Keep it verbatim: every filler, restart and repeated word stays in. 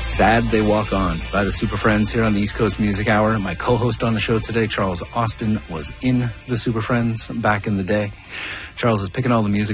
Sad They Walk On by the Super Friends here on the East Coast Music Hour. My co-host on the show today, Charles Austin, was in the Super Friends back in the day. Charles is picking all the music